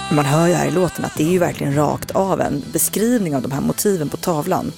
Man hör ju här i låten att det är ju verkligen rakt av en beskrivning av de här motiven på tavlan.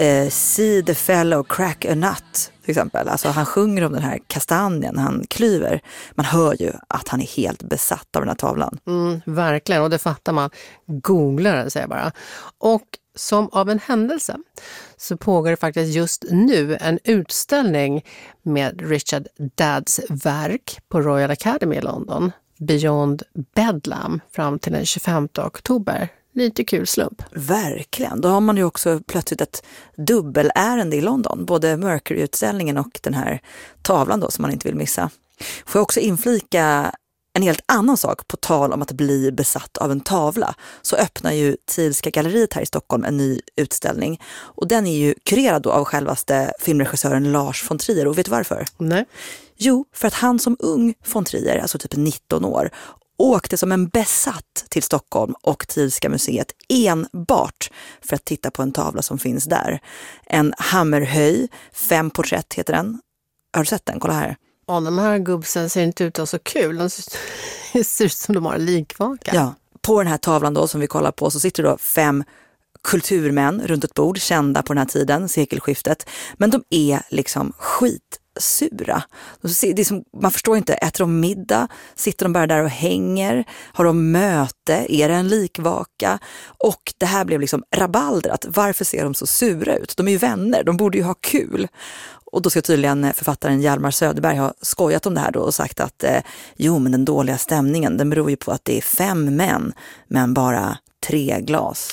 See the fellow crack a nut till exempel. Alltså han sjunger om den här kastanjen han klyver. Man hör ju att han är helt besatt av den här tavlan. Verkligen, och det fattar man. Googlar det, säger jag bara. Och som av en händelse så pågår det faktiskt just nu en utställning med Richard Dadds verk på Royal Academy i London. Beyond Bedlam fram till den 25 oktober. Lite kul slump. Verkligen. Då har man ju också plötsligt ett dubbelärende i London. Både Mercury-utställningen och den här tavlan då som man inte vill missa. Får jag också inflika en helt annan sak på tal om att bli besatt av en tavla. Så öppnar ju Thielska galleriet här i Stockholm en ny utställning. Och den är ju kurerad då av självaste filmregissören Lars von Trier. Och vet du varför? Nej. Jo, för att han som ung von Trier, alltså typ 19 år, åkte som en besatt till Stockholm och Thielska museet enbart för att titta på en tavla som finns där. En Hammerhöj, 5 porträtt heter den. Har du sett den? Kolla här. Ja, de här gubbsen ser inte ut att så kul. De ser ut som de har likvaka. Ja, på den här tavlan då som vi kollar på så sitter då 5 kulturmän runt ett bord, kända på den här tiden, sekelskiftet. Men de är liksom skitsura. Det är som, man förstår inte, äter de middag? Sitter de bara där och hänger? Har de möte? Är det en likvaka? Och det här blev liksom rabaldrat. Varför ser de så sura ut? De är ju vänner, de borde ju ha kul. Och då ska tydligen författaren Hjalmar Söderberg ha skojat om det här då och sagt att jo, men den dåliga stämningen, den beror ju på att det är 5 män men bara 3 glas.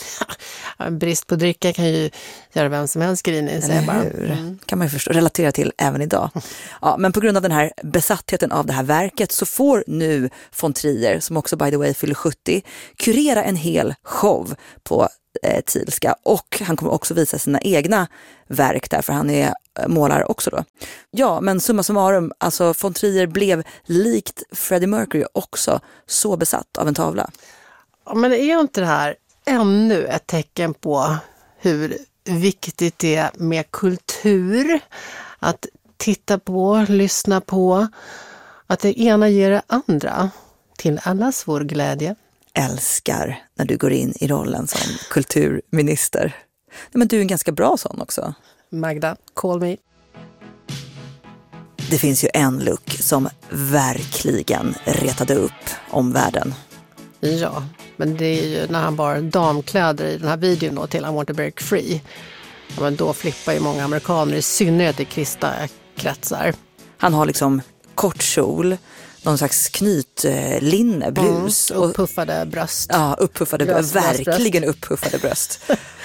Brist på dricka kan ju göra vem som helst grinig. Kan man ju förstå, relatera till även idag. Ja, men på grund av den här besattheten av det här verket så får nu von Trier, som också by the way fyller 70, kurera en hel show på Thielska, och han kommer också visa sina egna verk där, för han är målare också då. Ja, men summa summarum, alltså von Trier blev likt Freddie Mercury också så besatt av en tavla. Ja, men är inte det här ännu ett tecken på hur viktigt det är med kultur? Att titta på, lyssna på, att det ena ger det andra till allas vår glädje. Älskar när du går in i rollen som kulturminister. Nej, men du är en ganska bra sån också. Magda, call me. Det finns ju en look som verkligen retade upp omvärlden. Ja, men det är ju när han bar damkläder i den här videon då, till I Want to Break Free. Ja, men då flippar ju många amerikaner, i synnerhet i kristna kretsar. Han har liksom kort kjol, någon slags knytlinne, blus. Upppuffade bröst. Ja, upppuffade bröst. Verkligen upppuffade bröst.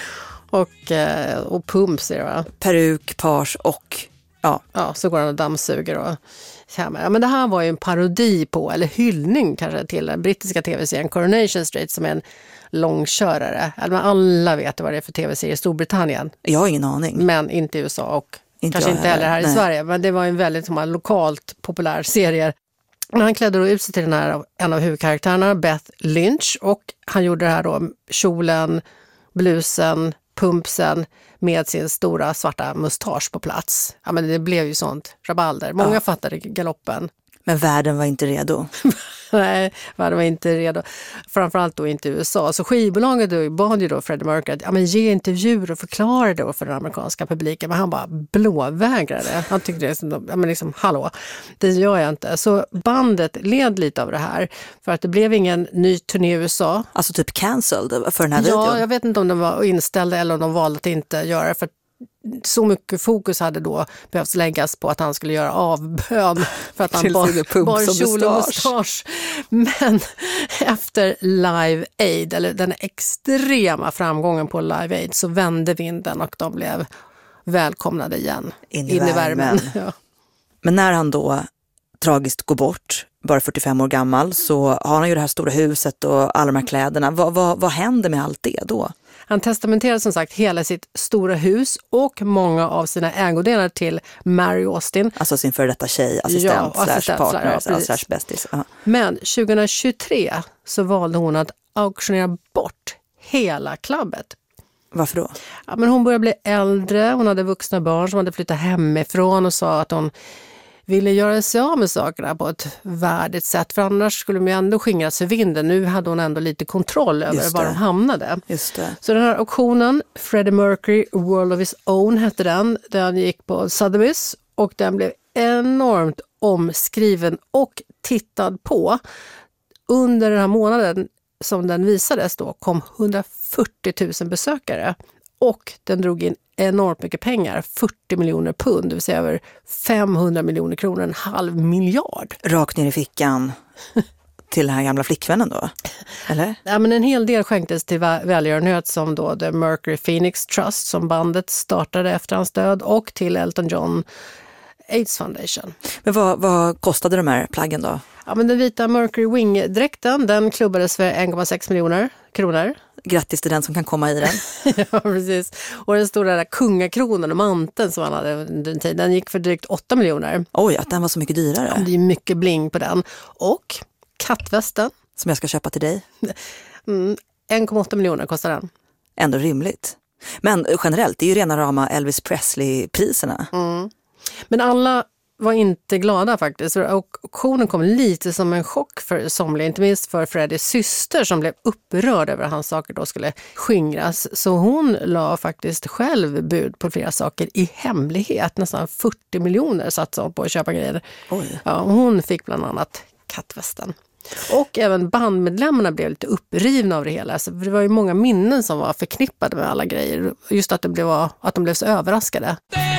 och pumps är det, va? Peruk, page och... Ja, så går han och dammsuger och... Ja, men det här var ju en parodi på, eller hyllning kanske, till den brittiska tv-serien Coronation Street, som är en långkörare. Alla vet vad det är för tv-serie i Storbritannien. Jag har ingen aning. Men inte i USA och kanske inte heller här i Nej. Sverige. Men det var en väldigt lokalt populär serie. Han klädde då ut sig till en av huvudkaraktärerna, Beth Lynch. Och han gjorde det här då, kjolen, blusen, pumpsen med sin stora svarta mustasch på plats. Ja, men det blev ju sånt rabalder. Många fattade galoppen. Men världen var inte redo. Nej, världen var inte redo. Framförallt då inte USA. Så skivbolaget då bad ju då Freddie Mercury att ge intervjuer och förklara då för den amerikanska publiken. Men han bara blåvägrade. Han tyckte det hallå, det gör jag inte. Så bandet led lite av det här. För att det blev ingen ny turné i USA. Alltså typ cancelled för den här videon. Ja, jag vet inte om de var inställda eller om de valde att inte göra det, för så mycket fokus hade då behövts läggas på att han skulle göra avbön för att han bar kjol och mustasch. Men efter Live Aid, eller den extrema framgången på Live Aid, så vände vinden och de blev välkomnade igen in i värmen. Ja. Men när han då tragiskt går bort, bara 45 år gammal, så har han ju det här stora huset och alla de här kläderna. Vad händer med allt det då? Han testamenterade som sagt hela sitt stora hus och många av sina ägodelar till Mary Austin. Alltså sin före detta tjej, assistent, slash partner, slash bästis. Men 2023 så valde hon att auktionera bort hela klubbet. Varför då? Ja, men hon började bli äldre, hon hade vuxna barn som hade flyttat hemifrån och sa att hon ville göra sig av med sakerna på ett värdigt sätt. För annars skulle de ju ändå skingras för vinden. Nu hade hon ändå lite kontroll över var de hamnade. Just det. Så den här auktionen, Freddie Mercury World of His Own hette den. Den gick på Sotheby's och den blev enormt omskriven och tittad på. Under den här månaden som den visades då kom 140 000 besökare och den drog in enormt mycket pengar, 40 miljoner pund, det vill säga över 500 miljoner kronor, 500 miljard. Rakt ner i fickan till den här gamla flickvännen då, eller? Ja, men en hel del skänktes till välgörenhet som då The Mercury Phoenix Trust som bandet startade efter hans död och till Elton John AIDS Foundation. Men vad kostade de här plaggen då? Ja, men den vita Mercury Wing-dräkten, den klubbades för 1,6 miljoner kronor. Grattis till den som kan komma i den. Ja, precis. Och den stora där kungakronan och manteln som han hade under en tid, den gick för drygt 8 miljoner. Oj, att den var så mycket dyrare. Ja, det är mycket bling på den. Och kattvästen. Som jag ska köpa till dig. 1,8 miljoner kostar den. Ändå rimligt. Men generellt, det är ju rena rama Elvis Presley-priserna. Men alla var inte glada faktiskt. Auktionen kom lite som en chock för somliga, inte minst för Freddies syster som blev upprörd över att hans saker då skulle skingras. Så hon la faktiskt själv bud på flera saker i hemlighet. Nästan 40 miljoner satsade hon på att köpa grejer. Oj. Ja, hon fick bland annat kattvästen. Och även bandmedlemmarna blev lite upprivna av det hela. Så det var ju många minnen som var förknippade med alla grejer. Just att de blev så överraskade.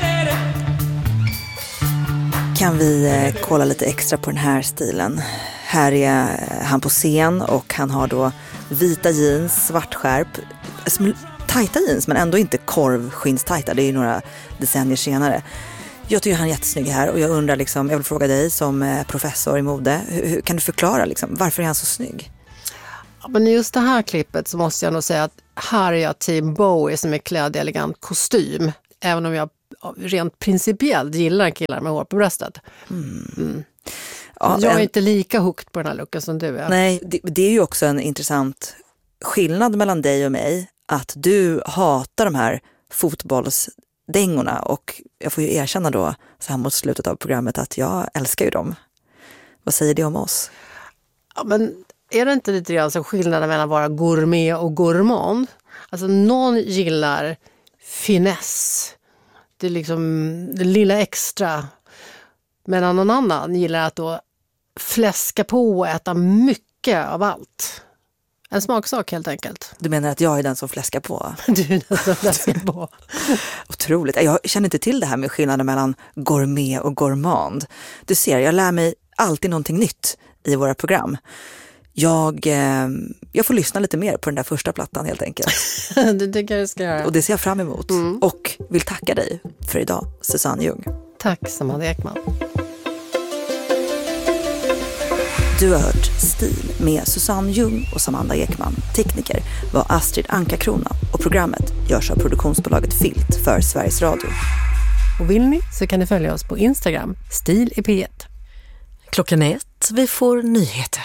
Kan vi kolla lite extra på den här stilen. Här är han på scen och han har då vita jeans, svartskärp, tajta jeans men ändå inte korvskinnstajta. Det är ju några decennier senare. Jag tycker han är jättesnygg här och jag undrar liksom, jag vill fråga dig som professor i mode, hur kan du förklara liksom, varför är han så snygg? Ja, men i just det här klippet så måste jag nog säga att här är jag Team Bowie som är klädd i elegant kostym. Även om jag rent principiellt gillar killar med hår på bröstet. Ja, jag är inte lika hooked på den här looken som du är. Nej, det är ju också en intressant skillnad mellan dig och mig. Att du hatar de här fotbollsdängorna och jag får ju erkänna då så här mot slutet av programmet att jag älskar ju dem. Vad säger det om oss? Ja, men är det inte lite grann så skillnaden mellan att vara gourmet och gourmand? Alltså någon gillar finess. Det är liksom det lilla extra. Men någon annan gillar att då fläska på och äta mycket av allt. En smaksak helt enkelt. Du menar att jag är den som fläskar på? Du är den som fläskar på. Otroligt. Jag känner inte till det här med skillnaden mellan gourmet och gourmand. Du ser, jag lär mig alltid någonting nytt i våra program. Jag får lyssna lite mer på den där första plattan helt enkelt. Det tycker jag ska göra. Och det ser jag fram emot. Och vill tacka dig för idag, Susanne Ljung. Tack, Samanda Ekman. Du har hört Stil med Susanne Ljung och Samanda Ekman. Tekniker var Astrid Anka-Krona och programmet görs av produktionsbolaget Filt för Sveriges Radio. Och vill ni så kan ni följa oss på Instagram, Stil i P1. Klockan 1, vi får nyheter.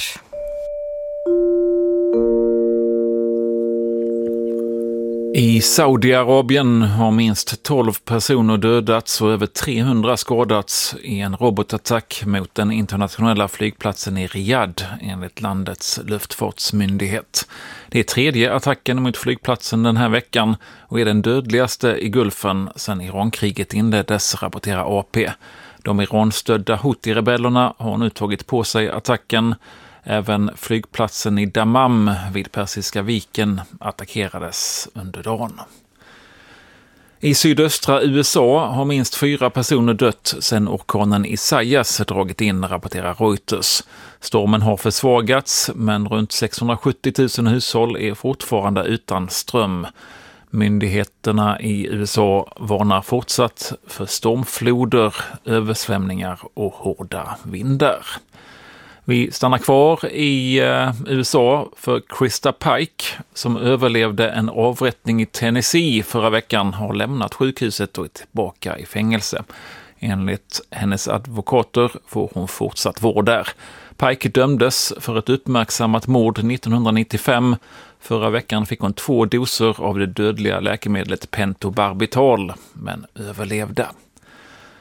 I Saudiarabien har minst 12 personer dödats och över 300 skadats i en robotattack mot den internationella flygplatsen i Riyadh enligt landets luftfartsmyndighet. Det är tredje attacken mot flygplatsen den här veckan och är den dödligaste i Gulfen sedan Irankriget inleddes, rapporterar AP. De Iranstödda Houthi-rebellerna har nu tagit på sig attacken. Även flygplatsen i Dammam vid Persiska viken attackerades under dagen. I sydöstra USA har minst 4 personer dött sedan orkanen Isaias dragit in, rapporterar Reuters. Stormen har försvagats men runt 670 000 hushåll är fortfarande utan ström. Myndigheterna i USA varnar fortsatt för stormfloder, översvämningar och hårda vindar. Vi stannar kvar i USA för Krista Pike som överlevde en avrättning i Tennessee förra veckan har lämnat sjukhuset och är tillbaka i fängelse. Enligt hennes advokater får hon fortsatt vård där. Pike dömdes för ett uppmärksammat mord 1995. Förra veckan fick hon 2 doser av det dödliga läkemedlet pentobarbital men överlevde.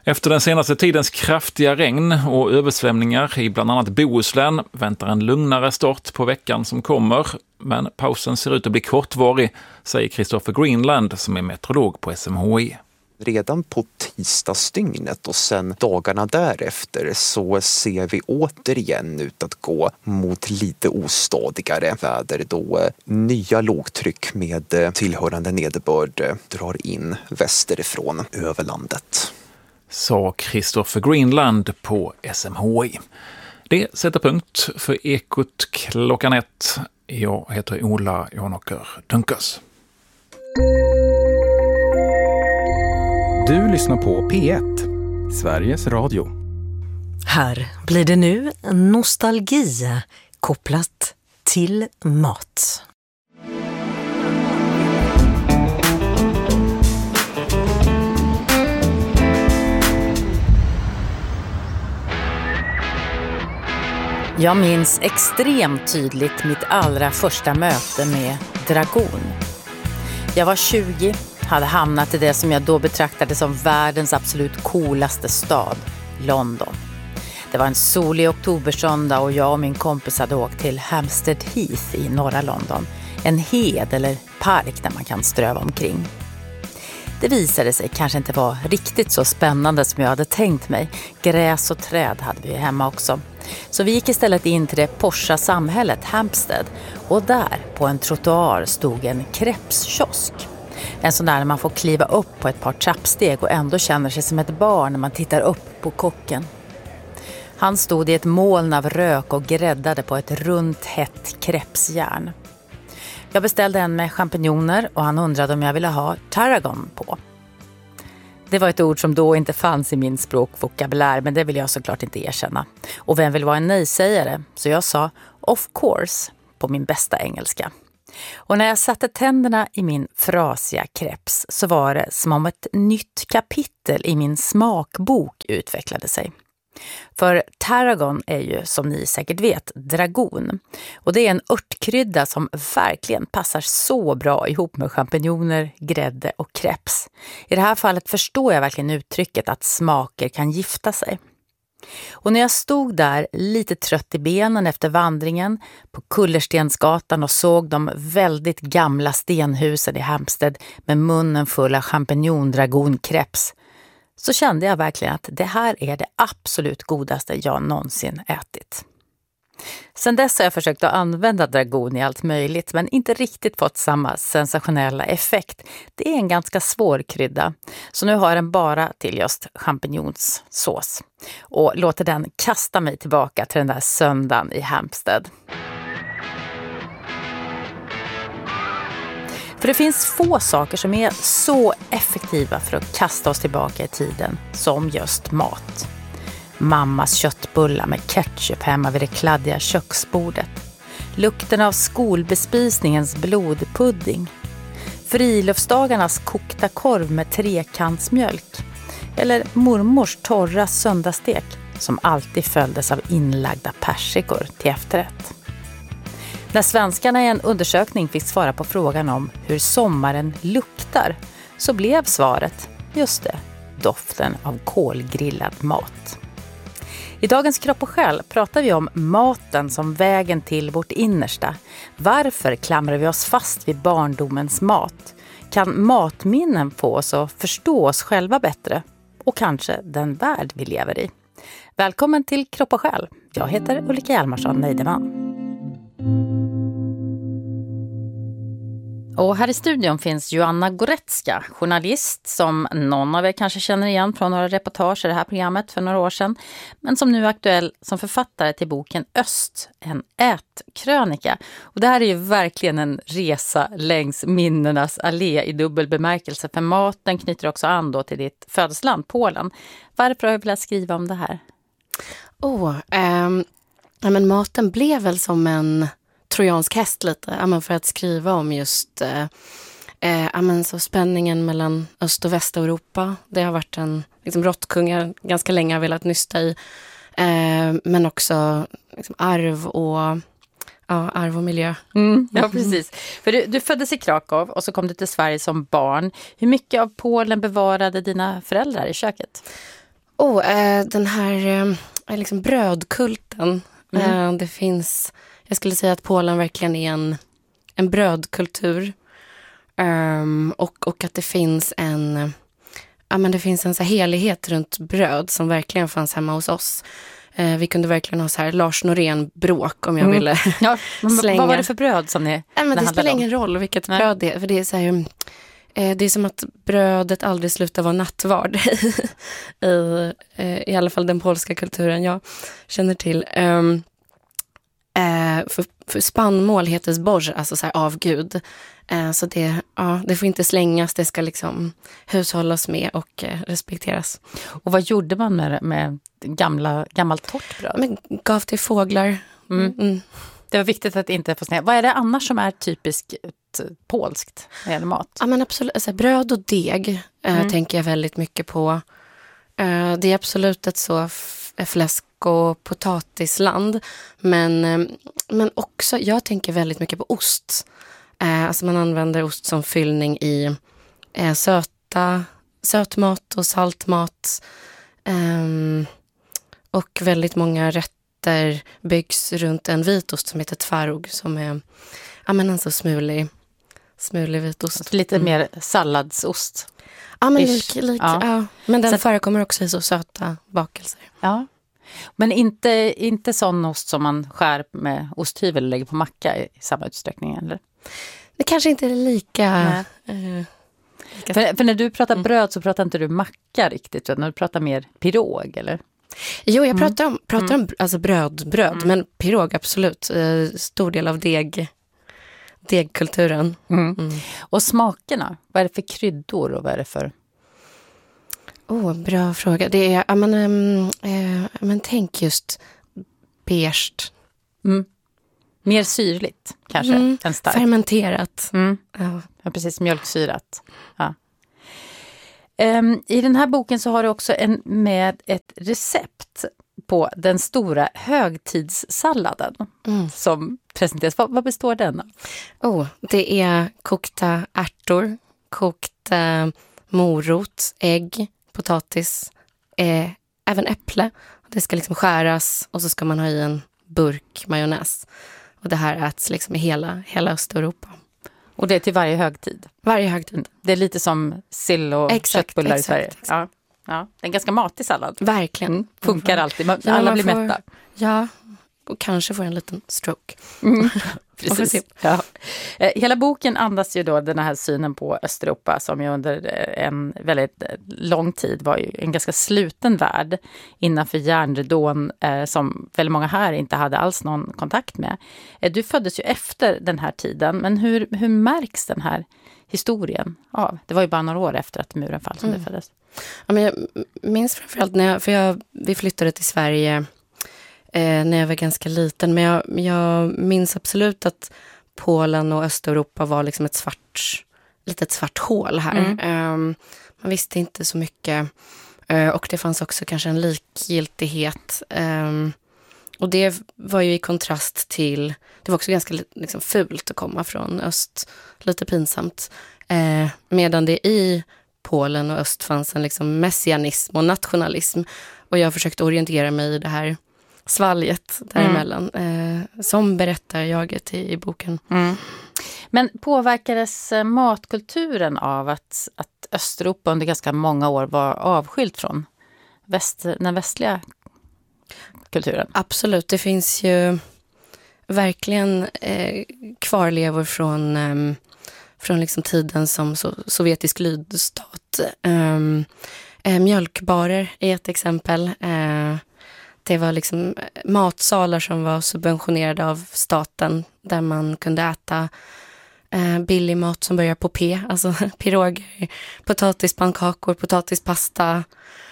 Efter den senaste tidens kraftiga regn och översvämningar i bland annat Bohuslän väntar en lugnare start på veckan som kommer. Men pausen ser ut att bli kortvarig, säger Christopher Greenland som är meteorolog på SMHI. Redan på tisdagsdygnet och sen dagarna därefter så ser vi återigen ut att gå mot lite ostadigare väder då nya lågtryck med tillhörande nederbörd drar in västerifrån över landet. Sa Christopher Greenland på SMHI. Det sätter punkt för Ekot klockan 1. Jag heter Ola Janåker Dunkers. Du lyssnar på P1, Sveriges Radio. Här blir det nu nostalgi kopplat till mat. Jag minns extremt tydligt mitt allra första möte med Dragon. Jag var 20, hade hamnat i det som jag då betraktade som världens absolut coolaste stad, London. Det var en solig oktobersöndag och jag och min kompis hade åkt till Hampstead Heath i norra London. En hed eller park där man kan ströva omkring. Det visade sig kanske inte vara riktigt så spännande som jag hade tänkt mig. Gräs och träd hade vi hemma också. Så vi gick istället in till det Porsche samhället Hampstead och där på en trottoar stod en crepeskiosk. En sån där man får kliva upp på ett par trappsteg och ändå känner sig som ett barn när man tittar upp på kocken. Han stod i ett moln av rök och gräddade på ett runt hett crepesjärn. Jag beställde en med champinjoner och han undrade om jag ville ha tarragon på. Det var ett ord som då inte fanns i min språkvokabulär, men det vill jag såklart inte erkänna. Och vem vill vara en nej-sägare? Så jag sa of course på min bästa engelska. Och när jag satte tänderna i min frasiga crepes så var det som om ett nytt kapitel i min smakbok utvecklade sig. För tarragon är ju, som ni säkert vet, dragon. Och det är en örtkrydda som verkligen passar så bra ihop med champinjoner, grädde och crepes. I det här fallet förstår jag verkligen uttrycket att smaker kan gifta sig. Och när jag stod där lite trött i benen efter vandringen på Kullerstensgatan och såg de väldigt gamla stenhusen i Hampstead med munnen full av champinjondragoncrepes, så kände jag verkligen att det här är det absolut godaste jag någonsin ätit. Sen dess har jag försökt att använda dragon i allt möjligt men inte riktigt fått samma sensationella effekt. Det är en ganska svår krydda, så nu har den bara till just champinjonssås och låter den kasta mig tillbaka till den där söndagen i Hampstead. För det finns få saker som är så effektiva för att kasta oss tillbaka i tiden som just mat. Mammas köttbullar med ketchup hemma vid det kladdiga köksbordet. Lukten av skolbespisningens blodpudding. Friluftsdagarnas kokta korv med trekantsmjölk. Eller mormors torra söndagsstek som alltid följdes av inlagda persikor till efterrätt. När svenskarna i en undersökning fick svara på frågan om hur sommaren luktar så blev svaret, just det, doften av kolgrillad mat. I dagens Kropp och själ pratar vi om maten som vägen till vårt innersta. Varför klamrar vi oss fast vid barndomens mat? Kan matminnen få oss att förstå oss själva bättre? Och kanske den värld vi lever i. Välkommen till Kropp och själ. Jag heter Ulrika Hjalmarsson Neideman. Och här i studion finns Joanna Goretzka, journalist som någon av er kanske känner igen från några reportage i det här programmet för några år sedan, men som nu är aktuell som författare till boken Öst, en ätkrönika. Och det här är ju verkligen en resa längs minnenas allé i dubbel bemärkelse, för maten knyter också an då till ditt födelseland, Polen. Varför har jag velat skriva om det här? Men maten blev väl som en trojansk häst lite, för att skriva om just så spänningen mellan Öst- och Västeuropa. Det har varit en råttkungar ganska länge har velat nysta i, men också arv och miljö. Ja, precis. För du föddes i Krakow och så kom du till Sverige som barn. Hur mycket av Polen bevarade dina föräldrar i köket? Den här liksom brödkulten. Det finns, jag skulle säga att Polen verkligen är en brödkultur. Och att det finns en så här helighet runt bröd som verkligen fanns hemma hos oss. Vi kunde verkligen ha så här Lars Norén-bråk om jag ville slänga. Vad var det för bröd som ni det spelar ingen roll vilket bröd det är. För det är så här, det är som att brödet aldrig slutar vara nattvard i alla fall den polska kulturen jag känner till. För spannmål heter zboże, alltså så här av Gud. Så det får inte slängas, det ska liksom hushållas med och respekteras. Och vad gjorde man med gammalt torrt bröd? Men gav till fåglar. Det var viktigt att inte få snälla. Vad är det annars som är typiskt polskt när det gäller mat? Ja, men absolut. Alltså, bröd och deg tänker jag väldigt mycket på. Det är absolut ett så fläsk- och potatisland. Men också, jag tänker väldigt mycket på ost. Alltså man använder ost som fyllning i sötmat och saltmat. Och väldigt många rätter byggs runt en vitost som heter tvarog, som är en så smulig vitost. Lite mer salladsost. Ja, men ja. Men den förekommer också i så söta bakelser. Ja. Men inte sån ost som man skär med osthyvel och lägger på macka i samma utsträckning, eller? Det kanske inte är lika... För när du pratar bröd så pratar inte du macka riktigt, när du pratar mer pirog, eller? Jo, jag pratar om alltså bröd, men pirog absolut. Stor del av degkulturen. Och smakerna, vad är det för kryddor och vad är det för... Bra fråga. Det är, men tänk just beige. Mer syrligt kanske än starkt. Fermenterat. Ja, precis, mjölksyrat. Ja. I den här boken så har du också med ett recept på den stora högtidssalladen som presenteras. Vad består den av? Det är kokta ärtor, kokt morot, ägg, potatis, även äpple. Det ska liksom skäras och så ska man ha i en burk majonnäs. Och det här äts liksom i hela Östeuropa. Och det är till varje högtid? Varje högtid. Det är lite som sill och köttbullar i Sverige. Exakt. Ja. Det är en ganska matig sallad. Verkligen. Funkar alltid. Alla blir mätta. Ja, och kanske får en liten stroke. Precis. Ja. Hela boken andas ju då den här synen på Östeuropa som ju under en väldigt lång tid var ju en ganska sluten värld innanför järnridån som väldigt många här inte hade alls någon kontakt med. Du föddes ju efter den här tiden, men hur märks den här historien av? Det var ju bara några år efter att muren fall som du föddes. Ja, men jag minns framförallt vi flyttade till Sverige när jag var ganska liten. Men jag minns absolut att Polen och Östeuropa var liksom ett litet svart hål här. Man visste inte så mycket. Och det fanns också kanske en likgiltighet. Och det var ju i kontrast till... Det var också ganska liksom fult att komma från öst. Lite pinsamt. Medan det i Polen och öst fanns en liksom messianism och nationalism. Och jag försökte orientera mig i det här svalget däremellan. Som berättar jaget i boken. Men påverkades matkulturen av att Östeuropa under ganska många år var avskilt från den västliga kulturen? Absolut, det finns ju verkligen kvarlevor från liksom tiden som sovjetisk lydstat. Mjölkbarer är ett exempel. Det var liksom matsalar som var subventionerade av staten där man kunde äta billig mat som börjar på P, alltså piroger, potatispannkakor, potatispasta.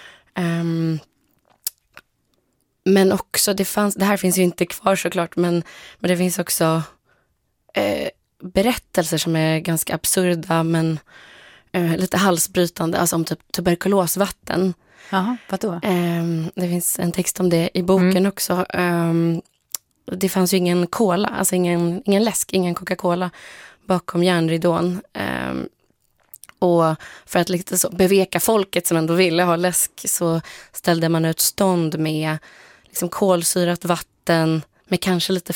Men också, det här finns ju inte kvar såklart, men det finns också berättelser som är ganska absurda men lite halsbrytande, alltså om typ tuberkulosvatten. Jaha, vadå? Det finns en text om det i boken också. Det fanns ju ingen cola, alltså ingen läsk, ingen Coca-Cola bakom järnridån. Och för att lite så beveka folket som ändå ville ha läsk så ställde man ut stånd med liksom kolsyrat vatten med kanske lite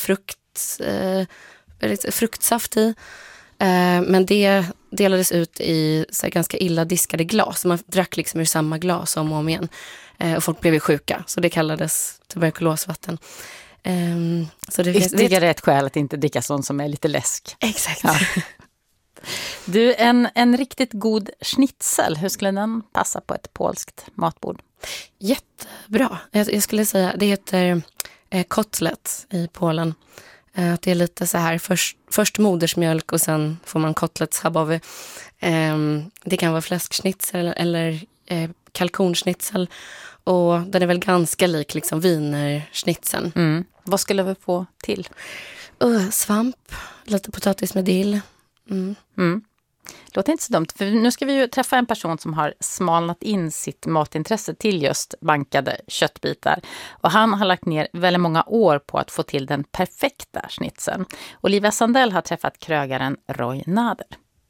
fruktsaft i. Men det delades ut i så här ganska illa diskade glas. Man drack liksom ur samma glas om och om igen. Och folk blev sjuka, så det kallades tuberkulosvatten. Så det ytterligare ett skäl att inte dricka sånt som är lite läsk. Exakt. Ja. Du, en riktigt god schnitzel, hur skulle den passa på ett polskt matbord? Jättebra. Jag skulle säga, det heter kotlet i Polen. Det är lite så här, först modersmjölk och sen får man kotlets habowy. Det kan vara fläskschnitzel eller kalkonschnitzel. Och den är väl ganska lik liksom wienerschnitzeln. Vad skulle vi få till? Svamp, lite potatis med dill. Låter inte så dumt, för nu ska vi ju träffa en person som har smalnat in sitt matintresse till just bankade köttbitar. Och han har lagt ner väldigt många år på att få till den perfekta schnitzeln. Olivia Sandell har träffat krögaren Roy Nader.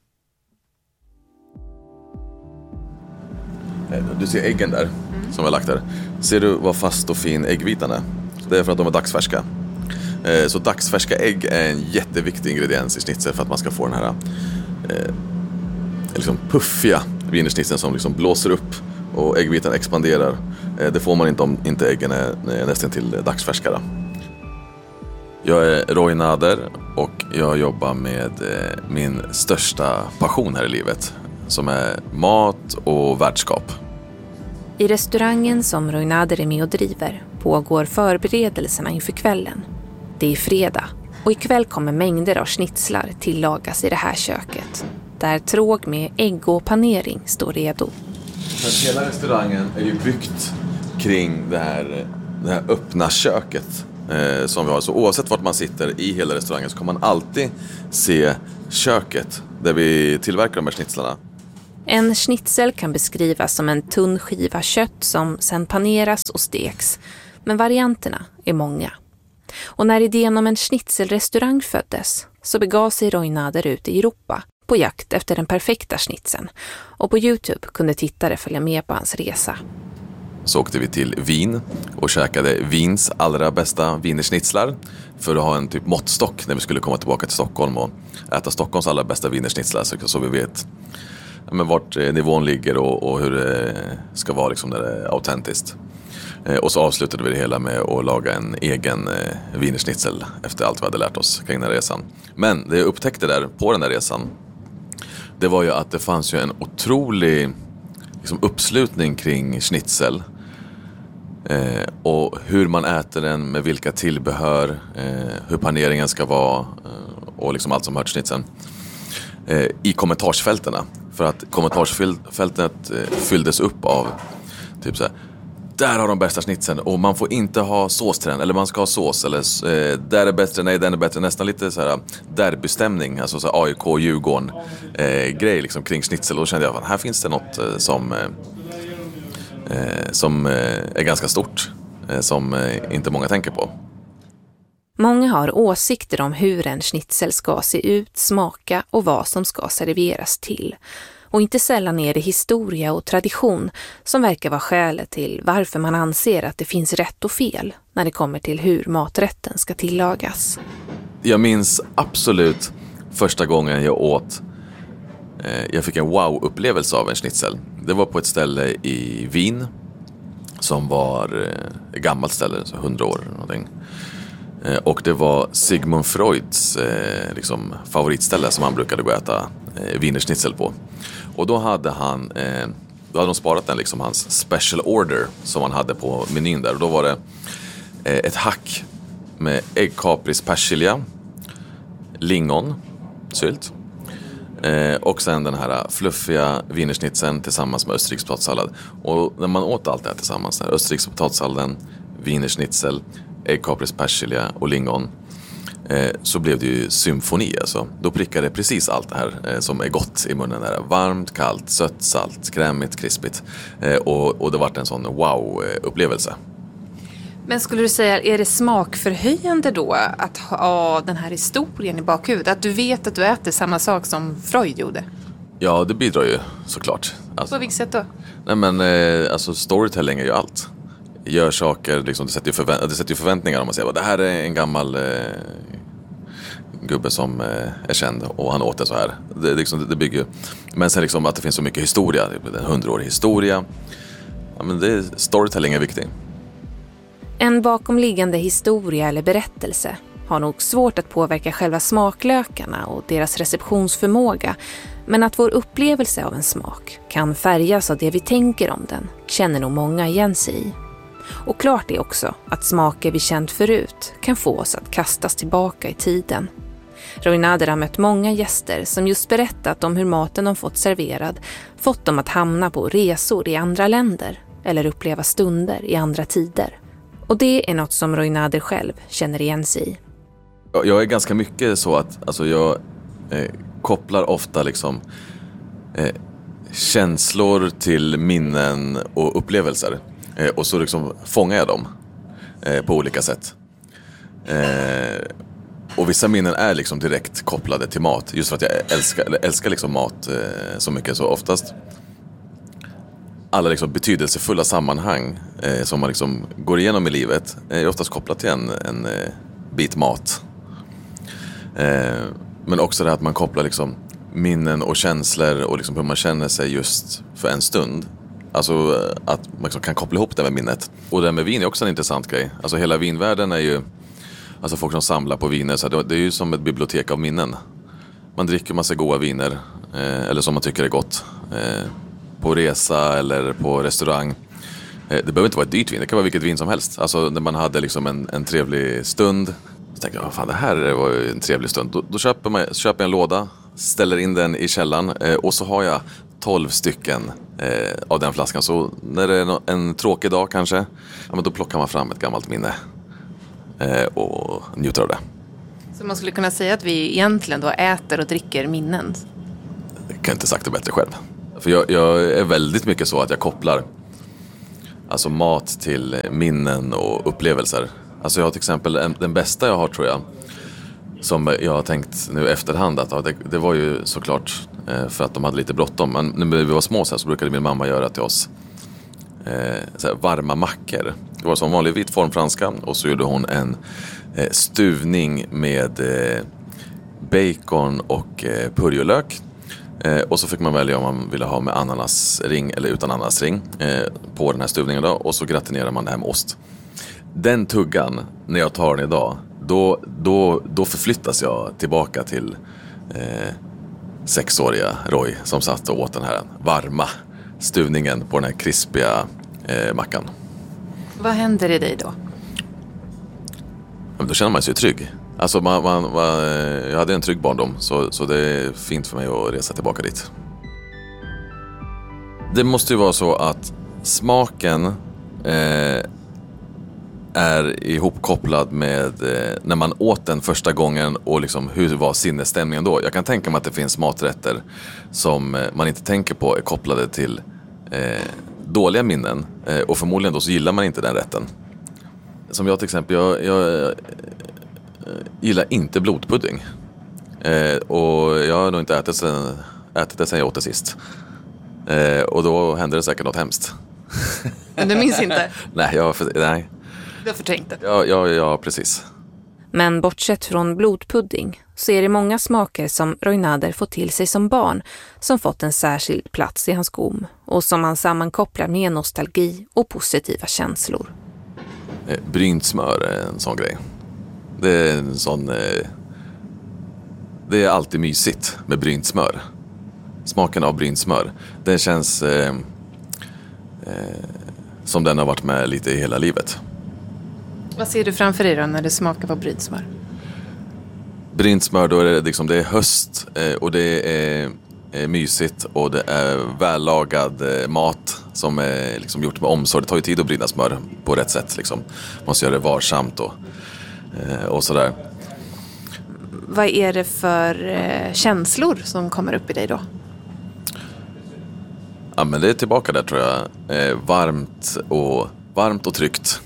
Du ser äggen där som vi har lagt där. Ser du vad fast och fin äggvitan är? Det är för att de är dagsfärska. Så dagsfärska ägg är en jätteviktig ingrediens i schnitzel för att man ska få den här liksom puffiga wienerschnitzeln som liksom blåser upp och äggvitan expanderar. Det får man inte om inte äggen är nästan till dagsfärska. Jag är Roy Nader och jag jobbar med min största passion här i livet, som är mat och värdskap. I restaurangen som Roy Nader är med och driver pågår förberedelserna inför kvällen. Det är fredag och ikväll kommer mängder av schnitzlar tillagas i det här köket, där tråg med ägg och panering står redo. Hela restaurangen är ju byggt kring det här öppna köket som vi har. Så oavsett vart man sitter i hela restaurangen så kan man alltid se köket där vi tillverkar de här schnitzlarna. En schnitzel kan beskrivas som en tunn skiva kött som sen paneras och steks. Men varianterna är många. Och när idén om en schnitzelrestaurang föddes så begav sig Roy Nader ut i Europa på jakt efter den perfekta schnitzeln. Och på YouTube kunde tittare följa med på hans resa. Så åkte vi till Wien och käkade Wiens allra bästa wienerschnitzlar för att ha en typ måttstock när vi skulle komma tillbaka till Stockholm och äta Stockholms allra bästa wienerschnitzlar, så vi vet vart nivån ligger och hur det ska vara liksom, när det är autentiskt. Och så avslutade vi det hela med att laga en egen wienerschnitzel efter allt vi hade lärt oss kring den här resan. Men det jag upptäckte där på den här resan, det var ju att det fanns ju en otrolig liksom, uppslutning kring schnitzel. Och hur man äter den, med vilka tillbehör, hur paneringen ska vara och liksom allt som hör till schnitzeln. I kommentarsfälterna. För att kommentarsfältet fylldes upp av typ så här: där har de bästa schnitzeln och man får inte ha sås till den, eller man ska ha sås, eller där är bättre, nej den är bättre, nästan lite så här derbystämning, alltså så här AIK Djurgården grej liksom kring schnitzel. Och då kände jag att här finns det något som är ganska stort, som inte många tänker på. Många har åsikter om hur en schnitzel ska se ut, smaka och vad som ska serveras till. Och inte sällan är det historia och tradition som verkar vara skälet till varför man anser att det finns rätt och fel när det kommer till hur maträtten ska tillagas. Jag minns absolut första gången jag åt, jag fick en wow-upplevelse av en schnitzel. Det var på ett ställe i Wien som var ett gammalt ställe, så 100 år eller någonting. Och det var Sigmund Freuds liksom, favoritställe som han brukade gå och äta wienerschnitzel på. Och då hade de sparat den liksom, hans special order som han hade på menyn där. Och då var det ett hack med äggkapris, persilja, lingon, sylt. Och sen den här fluffiga wienerschnitzeln tillsammans med österrikisk potatissallad. Och när man åt allt det här tillsammans, österrikisk potatissalladen, wienerschnitzel, äggkapris, persilja och lingon, så blev det ju symfoni. Alltså. Då prickade precis allt det här som är gott i munnen. Där. Varmt, kallt, sött, salt, krämigt, krispigt. Och det var en sån wow-upplevelse. Men skulle du säga, är det smakförhöjande då att ha den här historien i bakhuvudet? Att du vet att du äter samma sak som Freud gjorde? Ja, det bidrar ju såklart. På vilket sätt då? Nej, men alltså storytelling är ju allt. Gör saker, liksom, det sätter ju förväntningar om man säger. Det här är en gammal gubbe som är känd och han åt det så här. Det bygger. Men sen liksom att det finns så mycket historia, en 100-årig historia. Ja, men storytelling är viktig. En bakomliggande historia eller berättelse har nog svårt att påverka själva smaklökarna och deras receptionsförmåga, men att vår upplevelse av en smak kan färgas av det vi tänker om den känner nog många igen sig i. Och klart är också att smaker vi känt förut kan få oss att kastas tillbaka i tiden. Roy Nader har mött många gäster som just berättat om hur maten de fått serverad fått dem att hamna på resor i andra länder eller uppleva stunder i andra tider. Och det är något som Roy Nader själv känner igen sig i. Jag är ganska mycket så att alltså jag kopplar ofta liksom känslor till minnen och upplevelser. Och så liksom fångar jag dem på olika sätt. Och vissa minnen är liksom direkt kopplade till mat. Just för att jag älskar liksom mat så mycket. Så oftast alla liksom betydelsefulla sammanhang som man liksom går igenom i livet är oftast kopplat till en bit mat. Men också det att man kopplar liksom minnen och känslor och liksom hur man känner sig just för en stund. Alltså att man liksom kan koppla ihop det med minnet. Och det med vin är också en intressant grej. Alltså hela vinvärlden är ju, alltså folk som samlar på viner, så det är ju som ett bibliotek av minnen. Man dricker massa goda viner, eller som man tycker är gott, på resa eller på restaurang. Det behöver inte vara ett dyrt vin, det kan vara vilket vin som helst. Alltså när man hade liksom en trevlig stund, så tänkte jag, fan det här var ju en trevlig stund. Då köper jag en låda, ställer in den i källan och så har jag 12 stycken av den flaskan. Så när det är en tråkig dag kanske, ja, men då plockar man fram ett gammalt minne och njuter av det. Så man skulle kunna säga att vi egentligen då äter och dricker minnen? Jag kan inte sagt det bättre själv. För jag är väldigt mycket så att jag kopplar alltså mat till minnen och upplevelser. Alltså jag har till exempel den bästa jag har, tror jag, som jag har tänkt nu efterhand att det var ju såklart för att de hade lite bråttom. Men när vi var små så brukade min mamma göra till oss så här varma mackor. Det var som vanlig vit form franska, och så gjorde hon en stuvning med bacon och purjolök. Och så fick man välja om man ville ha med ananasring eller utan ananasring på den här stuvningen då. Och så gratinerar man det här med ost. Den tuggan, när jag tar den idag, då förflyttas jag tillbaka till 6-åriga Roy som satt och åt den här varma stuvningen på den här krispiga mackan. Vad händer i dig då? Då känner man sig trygg. Alltså jag hade en trygg barndom, så det är fint för mig att resa tillbaka dit. Det måste ju vara så att smaken är ihopkopplad med när man åt den första gången och liksom hur var sinnesstämningen då. Jag kan tänka mig att det finns maträtter som man inte tänker på är kopplade till dåliga minnen, och förmodligen då så gillar man inte den rätten. Som jag till exempel, jag gillar inte blodpudding, och jag har nog inte ätit det sen jag åt det sist, och då hände det säkert något hemskt. Men du minns inte? Nej. Du har förträngt det? Ja, precis. Men bortsett från blodpudding så är det många smaker som Roy Nader fått till sig som barn som fått en särskild plats i hans gom och som han sammankopplar med nostalgi och positiva känslor. Brynt smör är en sån grej. Det är en sån... Det är alltid mysigt med brynt smör. Smaken av brynt smör, den känns som den har varit med lite i hela livet. Vad ser du framför dig då när det smakar på brynt smör? Brynt smör, då är det liksom, det är höst och det är mysigt och det är vällagad mat som är liksom gjort med omsorg. Det tar ju tid att bryna smör på rätt sätt liksom. Man måste göra det varsamt och sådär. Vad är det för känslor som kommer upp i dig då? Ja, men det är tillbaka där, tror jag. Varmt och tryggt.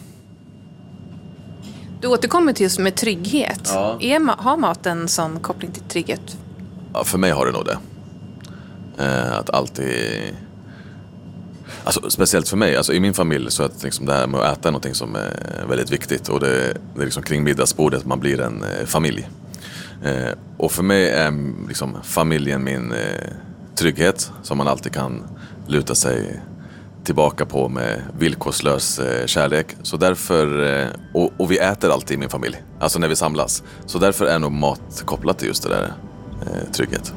Du återkommer till just med trygghet. Ja. Har maten en sån koppling till trygghet? Ja, för mig har det nog det. Att alltid... Alltså, speciellt för mig, alltså, i min familj så är det liksom det här med att äta någonting som är väldigt viktigt. Och det är liksom kring middagsbordet man blir en familj. Och för mig är liksom familjen min trygghet som man alltid kan luta sig tillbaka på med villkorslös kärlek. Så därför, och vi äter alltid i min familj, alltså när vi samlas. Så därför är nog mat kopplat till just det där trygghet.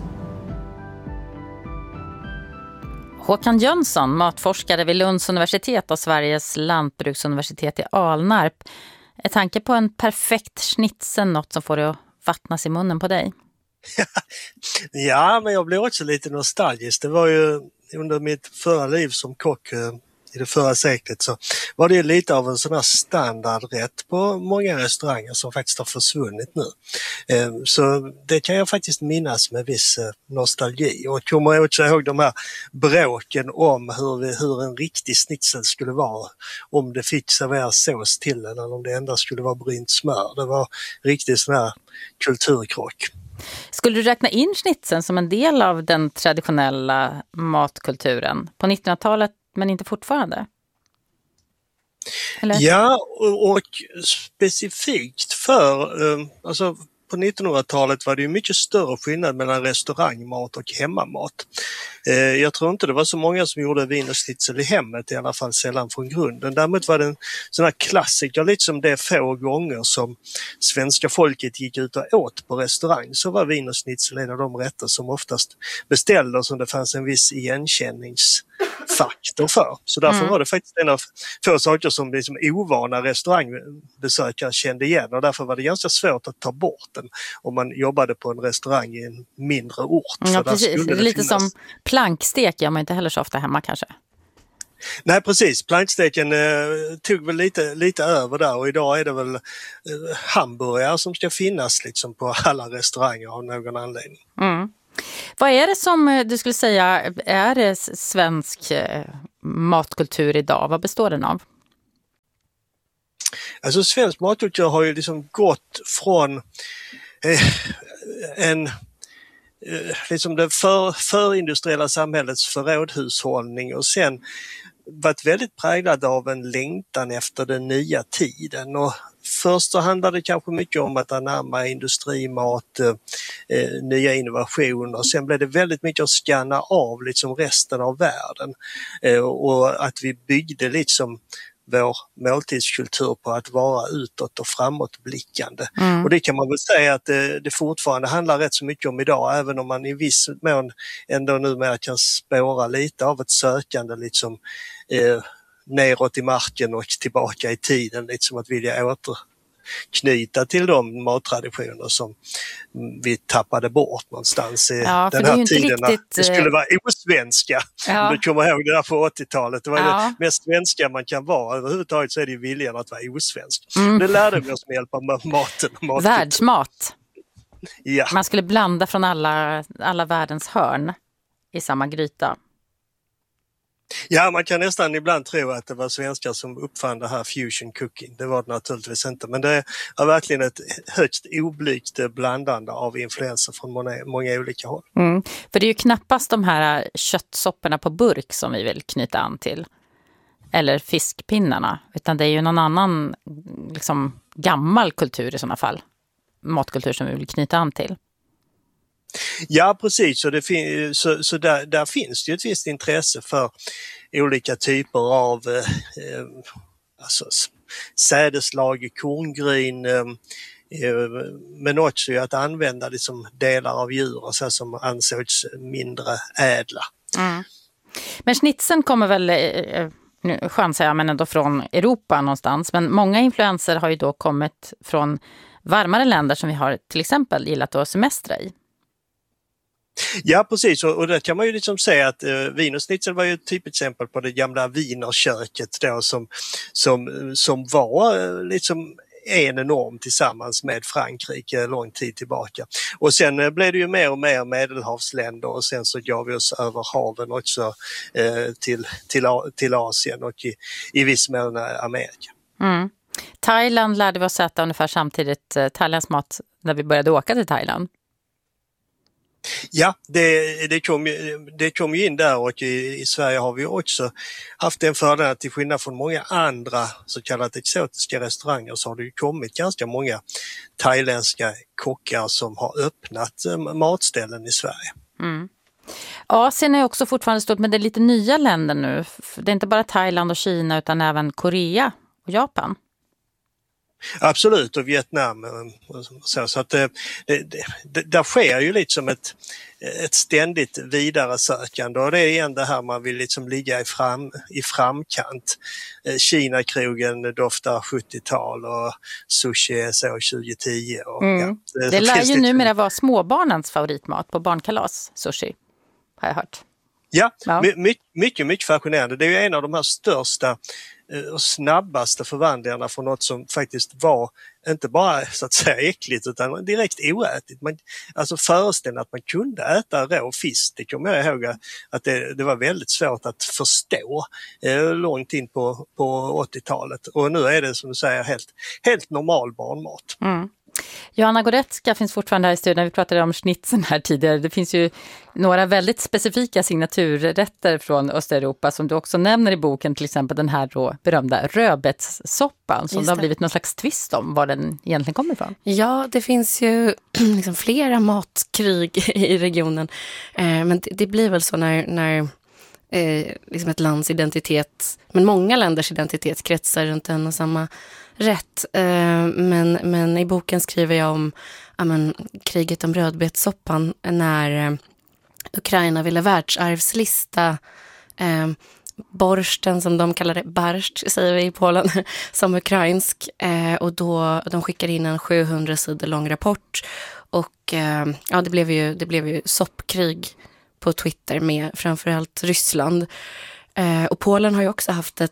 Håkan Jönsson, matforskare vid Lunds universitet och Sveriges lantbruksuniversitet i Alnarp. Är tanke på en perfekt schnitzel något som får det att vattnas i munnen på dig? Ja, men jag blir också lite nostalgisk. Det var ju under mitt förra liv som kock i det förra seklet så var det lite av en sån här standardrätt på många restauranger som faktiskt har försvunnit nu. Så det kan jag faktiskt minnas med viss nostalgi och kommer också ihåg de här bråken om hur en riktig schnitzel skulle vara. Om det fick serveras sås till den eller om det endast skulle vara brynt smör. Det var riktigt sån här kulturkrock. Skulle du räkna in schnitzeln som en del av den traditionella matkulturen på 1900-talet men inte fortfarande? Eller? Ja, och specifikt för, alltså på 1900-talet var det ju mycket större skillnad mellan restaurangmat och hemmamat. Jag tror inte det var så många som gjorde wienerschnitzel i hemmet, i alla fall sällan från grunden. Däremot var det en sån här klassiker, lite som det få gånger som svenska folket gick ut och åt på restaurang, så var wienerschnitzel en av de rätter som oftast beställdes som det fanns en viss igenkänningsfaktor för. Så därför var det faktiskt en av få saker som liksom ovana restaurangbesökare kände igen och därför var det ganska svårt att ta bort den om man jobbade på en restaurang i en mindre ort. Ja, precis. Det är lite som plankstek gör man inte heller så ofta hemma kanske. Nej, precis. Planksteken tog väl lite över där och idag är det väl hamburgare som ska finnas liksom på alla restauranger av någon anledning. Mm. Vad är det som du skulle säga är det svensk matkultur idag? Vad består den av? Alltså svensk matkultur har ju liksom gått från liksom det förindustriella samhällets förrådhushållning och sen varit väldigt präglad av en längtan efter den nya tiden. Och först så handlade det kanske mycket om att anamma industrimat, nya innovationer. Sen blev det väldigt mycket att scanna av liksom resten av världen och att vi byggde liksom vår måltidskultur på att vara utåt och framåtblickande. Och det kan man väl säga att det fortfarande handlar rätt så mycket om idag, även om man i viss mån ändå numera kan spåra lite av ett sökande liksom neråt i marken och tillbaka i tiden, liksom att vilja återknyta till de mattraditioner som vi tappade bort någonstans i den här tiden. Riktigt... Det skulle vara osvenska. Om du kommer ihåg det där på 80-talet. Det var det mest svenska man kan vara. Överhuvudtaget så är det ju viljan att vara osvensk. Det lärde vi oss med hjälp av maten. Världsmat. Ja. Man skulle blanda från alla världens hörn i samma gryta. Ja, man kan nästan ibland tro att det var svenskar som uppfann det här fusion cooking. Det var det naturligtvis inte, men det är verkligen ett högst oblygt blandande av influenser från många olika håll. För det är ju knappast de här köttsopporna på burk som vi vill knyta an till. Eller fiskpinnarna, utan det är ju någon annan liksom, gammal kultur i sådana fall. Matkultur som vi vill knyta an till. Ja, precis. Så där finns det ju ett visst intresse för olika typer av alltså, sädeslag, korngryn, men också att använda liksom delar av djur och så som ansågs mindre ädla. Men schnitzeln kommer väl, nu chansar jag, men ändå från Europa någonstans. Men många influenser har ju då kommit från varmare länder som vi har till exempel gillat att semestra i. Ja, precis, och det kan man ju liksom säga att wienerschnitzel var ju ett typexempel på det gamla wienerköket då som var liksom en norm tillsammans med Frankrike lång tid tillbaka. Och sen blev det ju mer och mer medelhavsländer och sen så gav vi oss över haven också till Asien och i viss mån Amerika. Thailand lärde vi oss äta ungefär samtidigt thailändsk mat när vi började åka till Thailand. Ja, det kom ju in där, och i Sverige har vi också haft en fördel att till skillnad från många andra så kallat exotiska restauranger så har det ju kommit ganska många thailändska kockar som har öppnat matställen i Sverige. Mm. Asien är också fortfarande stort, men det är lite nya länder nu. Det är inte bara Thailand och Kina utan även Korea och Japan. Absolut, och Vietnam. Så att där sker ju liksom ett ständigt vidare sökande, och det är igen det här man vill liksom ligga i framkant. Kina-krogen doftar 70-tal och sushi är så 2010. Och, det lär ju numera vara småbarnens favoritmat på barnkalas, sushi, har jag hört. Ja. Mycket fascinerande. Det är ju en av de här största och snabbaste förvandlingarna från något som faktiskt var inte bara så att säga äckligt utan direkt oätligt. Alltså föreställa att man kunde äta rå fisk, det kommer jag ihåg att det var väldigt svårt att förstå långt in på 80-talet. Och nu är det som du säger helt normal barnmat. Mm. Johanna Goretzka finns fortfarande här i studion. Vi pratade om schnitzeln här tidigare. Det finns ju några väldigt specifika signaturrätter från Östeuropa som du också nämner i boken. Till exempel den här då berömda rödbetssoppan som det har blivit någon slags tvist om var den egentligen kommer ifrån. Ja, det finns ju liksom flera matkrig i regionen. Men det blir väl så när liksom ett lands identitet, men många länders identitet kretsar runt en och samma rätt. Men i boken skriver jag om kriget om rödbetssoppan när Ukraina ville världsarvslista borsten, som de kallar det, barscht säger vi i Polen, som ukrainsk. Och då de skickade in en 700 sidor lång rapport. Och det blev ju soppkrig på Twitter med framförallt Ryssland. Och Polen har ju också haft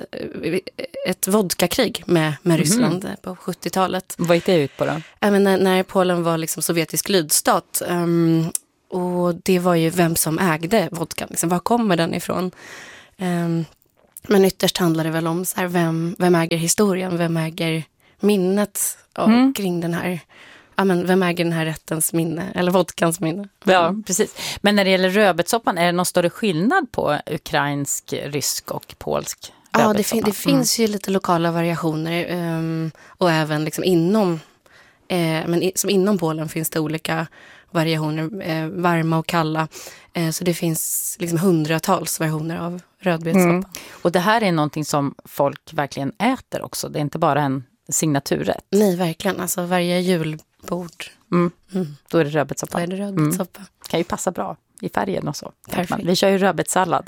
ett vodkakrig med Ryssland på 70-talet. Vad gick det ut på då? När Polen var liksom sovjetisk lydstat. Och det var ju vem som ägde vodkan. Liksom, var kommer den ifrån? Men ytterst handlar det väl om så här, vem äger historien? Vem äger minnet kring den här... vem äger den här rättens minne? Eller vodkans minne? Ja, precis. Men när det gäller rödbetssoppan, är det någon större skillnad på ukrainsk, rysk och polsk rödbetssoppa? Ja, det finns ju lite lokala variationer. Och även liksom inom Polen finns det olika variationer, varma och kalla. Så det finns liksom hundratals variationer av rödbetssoppa. Och det här är någonting som folk verkligen äter också. Det är inte bara en signaturrätt. Nej, verkligen. Alltså varje julbord. Då är det rödbetssoppa. Då är det rödbetssoppa. Kan ju passa bra i färgen och så. Perfekt. Vi kör ju rödbetssallad.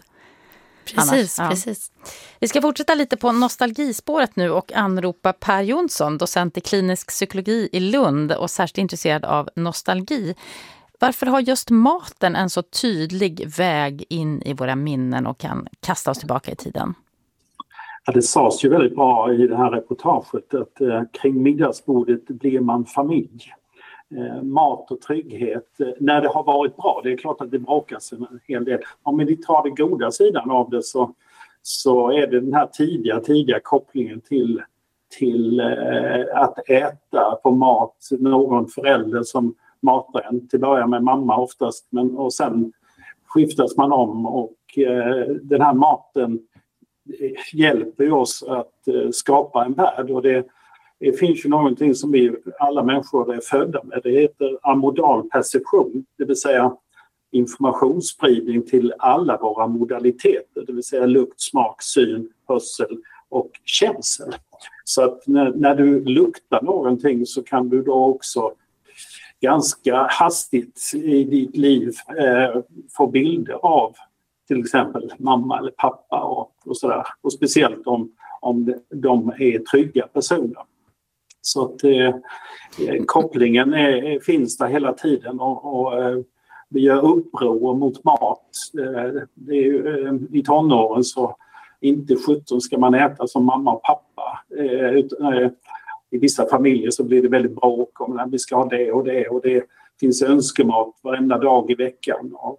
Precis. Vi ska fortsätta lite på nostalgispåret nu och anropa Per Jonsson, docent i klinisk psykologi i Lund och särskilt intresserad av nostalgi. Varför har just maten en så tydlig väg in i våra minnen och kan kasta oss tillbaka i tiden? Ja, det sades ju väldigt bra i det här reportaget att kring middagsbordet blir man familj. Mat och trygghet, när det har varit bra, det är klart att det bråkas en hel del. Om vi tar den goda sidan av det så är det den här tidiga kopplingen till att äta på mat. Någon förälder som matar en, till början med mamma oftast, och sen skiftas man om och den här maten hjälper oss att skapa en värld, och det finns ju någonting som vi alla människor är födda med. Det heter amodal perception, det vill säga informationsspridning till alla våra modaliteter, det vill säga lukt, smak, syn, hörsel och känsel. Så att när du luktar någonting så kan du då också ganska hastigt i ditt liv få bilder av till exempel mamma eller pappa och sådär. Och speciellt om de är trygga personer. Så att kopplingen finns där hela tiden och vi gör uppror mot mat. Det är ju, i tonåren så inte 17 ska man äta som mamma och pappa. I vissa familjer så blir det väldigt bråk om att vi ska ha det och det, och det finns önskemat varenda dag i veckan. Och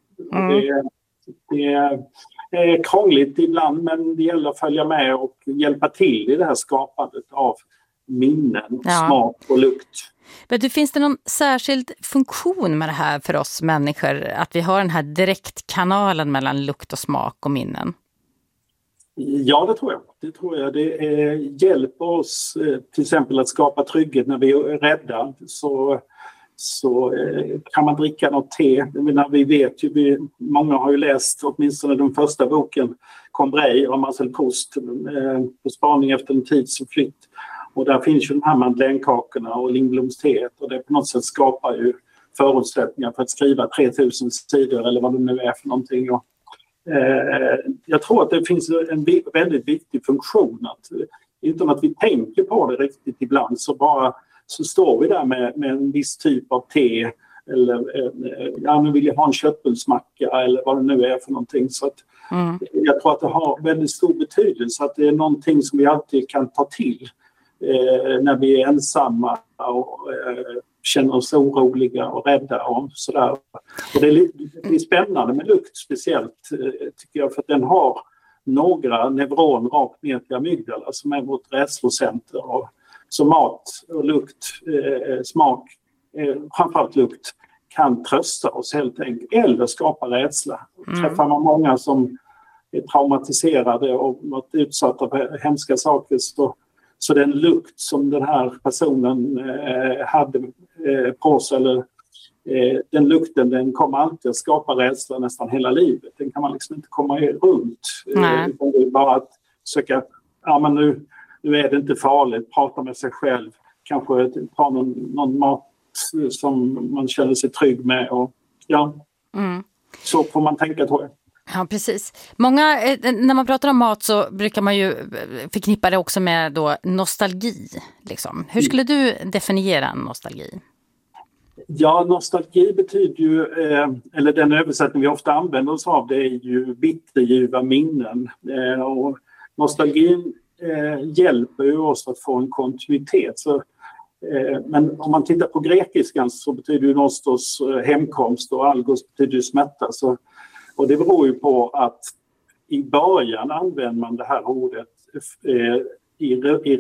det är krångligt ibland, men det gäller att följa med och hjälpa till i det här skapandet av minnen, smak och lukt. Men finns det någon särskild funktion med det här för oss människor? Att vi har den här direktkanalen mellan lukt och smak och minnen? Ja, det tror jag. Det hjälper oss till exempel att skapa trygghet när vi är rädda. Så kan man dricka något te. Vi vet ju, många har ju läst åtminstone den första boken, Combray av Marcel Proust, på spaning efter en tid som flytt. Och där finns ju de här madeleinekakorna och Lindblomsteet, och det på något sätt skapar ju förutsättningar för att skriva 3000 sidor eller vad det nu är för någonting. Och, jag tror att det finns en väldigt viktig funktion att utan att vi tänker på det riktigt ibland så står vi där med en viss typ av te eller nu vill jag ha en köttbullsmacka eller vad det nu är för någonting. Så att jag tror att det har väldigt stor betydelse att det är någonting som vi alltid kan ta till när vi är ensamma och känner oss oroliga och rädda och sådär. Och det är spännande med lukt speciellt tycker jag, för att den har några neuroner rakt ner till amygdala som är vårt rädslocenter. Och så mat och lukt, smak, framförallt lukt, kan trösta oss helt enkelt eller skapa rädsla. Träffar man många som är traumatiserade och varit utsatta för hemska saker så den lukt som den här personen hade på sig, eller den lukten, den kommer alltid att skapa rädsla nästan hela livet. Den kan man liksom inte komma runt. Utan det är bara att söka, men nu är det inte farligt, prata med sig själv, kanske ta någon mat som man känner sig trygg med. Och, så får man tänka, tror jag. Ja, precis. Många, när man pratar om mat så brukar man ju förknippa det också med då nostalgi. Liksom. Hur skulle du definiera nostalgi? Ja, nostalgi betyder ju, eller den översättning vi ofta använder oss av, det är ju bitterljuva minnen. Och nostalgin hjälper ju oss att få en kontinuitet. Men om man tittar på grekiskan så betyder ju nostos hemkomst och algos betyder ju smärta. Och det beror ju på att i början använder man det här ordet i